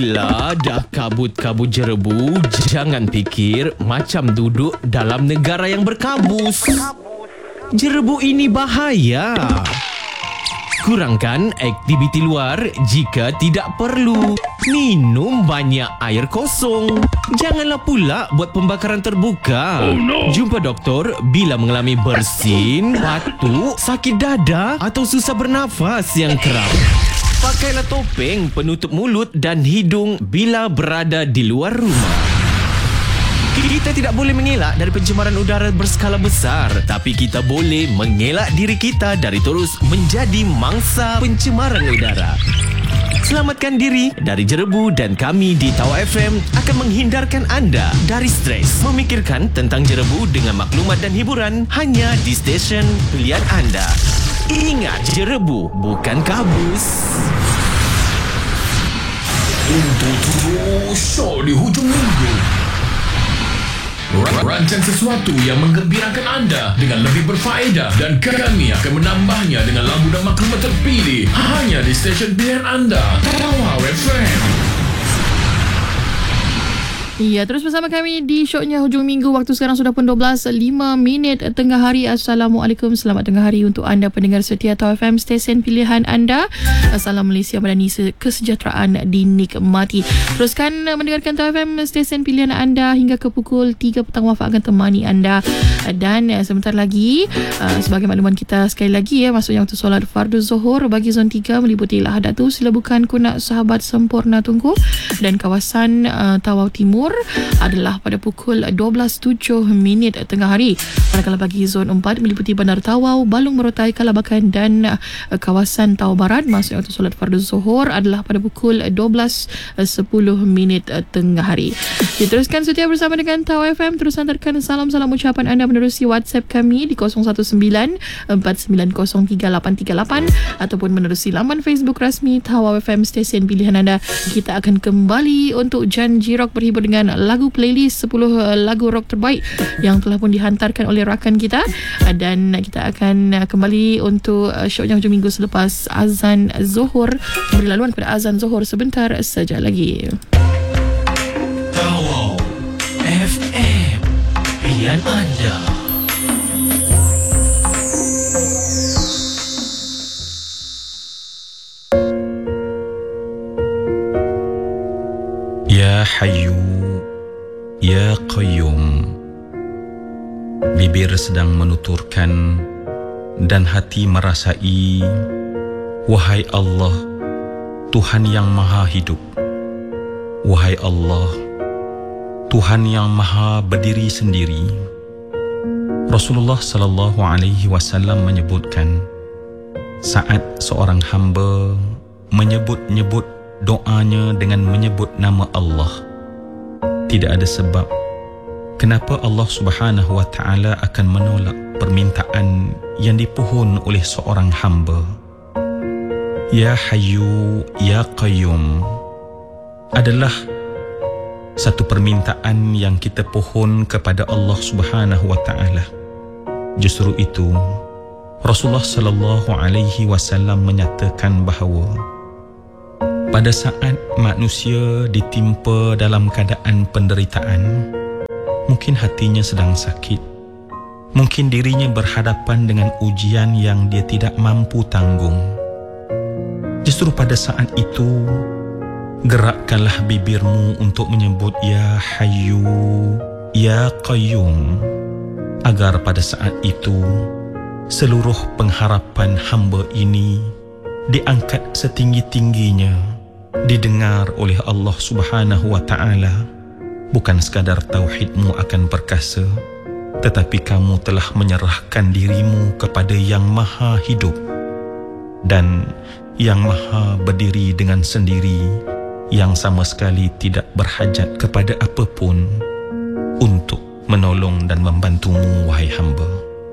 Bila dah kabut-kabut jerebu, jangan fikir macam duduk dalam negara yang berkabus. Jerebu ini bahaya. Kurangkan aktiviti luar jika tidak perlu. Minum banyak air kosong. Janganlah pula buat pembakaran terbuka. Jumpa doktor bila mengalami bersin, batuk, sakit dada atau susah bernafas yang kerap. Pakailah topeng penutup mulut dan hidung bila berada di luar rumah. Kita tidak boleh mengelak dari pencemaran udara berskala besar, tapi kita boleh mengelak diri kita dari terus menjadi mangsa pencemaran udara. Selamatkan diri dari jerebu dan kami di Tawa FM akan menghindarkan anda dari stres. Memikirkan tentang jerebu dengan maklumat dan hiburan hanya di stesen pilihan anda. Ingat, jerebu bukan kabus. Untuk show di hujung minggu, rancang sesuatu yang menggembirakan anda dengan lebih berfaedah, dan kami akan menambahnya dengan lagu dan maklumat terpilih hanya di stesen pilihan anda, Tawa FM. Ya, terus bersama kami di shownya Hujung Minggu. Waktu sekarang sudah pun 12.05 tengah hari. Assalamualaikum, selamat tengah hari untuk anda pendengar setia Tawa FM, stesen pilihan anda. Salam Malaysia Madani, kesejahteraan dinikmati. Teruskan mendengarkan Tawa FM, stesen pilihan anda hingga ke pukul 3 petang. Wafak akan temani anda. Dan sebentar lagi, sebagai makluman kita sekali lagi, maksudnya untuk solat fardu zuhur bagi zon 3 meliputi Lahadatu, Silabukan, Kunak, Sahabat, Sempurna Tunku dan kawasan Tawau Timur adalah pada pukul 12.07 tengah hari. Manakala bagi zon 4 meliputi Bandar Tawau, Balung Merotai, Kalabakan dan kawasan Tawau Barat, maksudnya untuk solat fardu zuhur adalah pada pukul 12.10 tengah hari. Diteruskan setia bersama dengan Tawa FM. Terus hantarkan salam-salam ucapan anda menerusi WhatsApp kami di 019-490-3838 ataupun menerusi laman Facebook rasmi Tawa FM, stesen pilihan anda. Kita akan kembali untuk janji rock berhibur dengan lagu playlist 10 lagu rock terbaik yang telah pun dihantarkan oleh rakan kita, dan kita akan kembali untuk shownya Hujung Minggu selepas azan Zuhur. Beri laluan kepada azan Zuhur sebentar saja lagi. Tawa FM, pilihan anda. Ya Hayyu, Ya Qayyum. Bibir sedang menuturkan dan hati merasai, wahai Allah, Tuhan yang maha hidup. Wahai Allah, Tuhan yang maha berdiri sendiri. Rasulullah sallallahu alaihi wasallam menyebutkan, saat seorang hamba menyebut-nyebut doanya dengan menyebut nama Allah, tidak ada sebab kenapa Allah Subhanahu wa taala akan menolak permintaan yang dipohon oleh seorang hamba. Ya Hayyu, Ya Qayyum adalah satu permintaan yang kita pohon kepada Allah Subhanahu wa taala. Justru itu Rasulullah sallallahu alaihi wasallam menyatakan bahawa pada saat manusia ditimpa dalam keadaan penderitaan, mungkin hatinya sedang sakit, mungkin dirinya berhadapan dengan ujian yang dia tidak mampu tanggung. Justru pada saat itu, gerakkanlah bibirmu untuk menyebut Ya Hayyu, Ya Qayyum, agar pada saat itu seluruh pengharapan hamba ini diangkat setinggi-tingginya, didengar oleh Allah Subhanahu wa taala. Bukan sekadar tauhidmu akan perkasa, tetapi kamu telah menyerahkan dirimu kepada yang maha hidup dan yang maha berdiri dengan sendiri, yang sama sekali tidak berhajat kepada apapun untuk menolong dan membantumu, wahai hamba.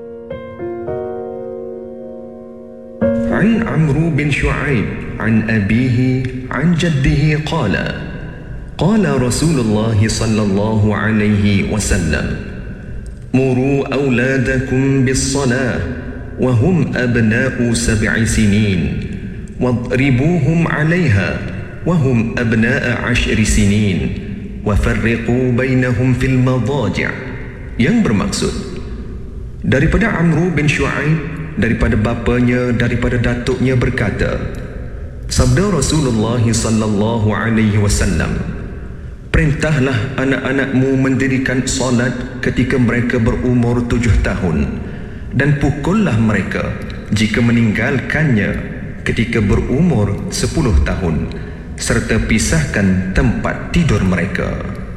عن عمرو بن شعيب عن أبيه عن جده قال قال رسول الله صلى الله عليه وسلم مروا أولادكم بالصلاة وهم أبناء 7 سنين واضربوهم عليها وهم أبناء 10 سنين وفرقوا بينهم في المضاجع, yang bermaksud daripada Amru bin Shu'aib, daripada bapanya, daripada datuknya berkata, sabda Rasulullah sallallahu alaihi wasallam, perintahlah anak-anakmu mendirikan solat ketika mereka berumur 7 tahun dan pukullah mereka jika meninggalkannya ketika berumur 10 tahun serta pisahkan tempat tidur mereka.